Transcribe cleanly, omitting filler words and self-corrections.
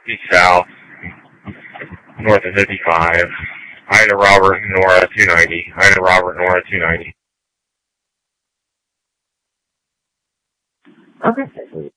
east south, north of 55. Ida Robert Nora 290. Ida Robert Nora 290. Okay.